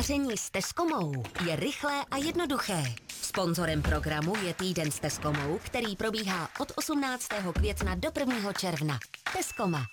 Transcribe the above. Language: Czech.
Vaření s Tescomou je rychlé a jednoduché. Sponzorem programu je Týden s Tescomou, který probíhá od 18. května do 1. června. Tescoma.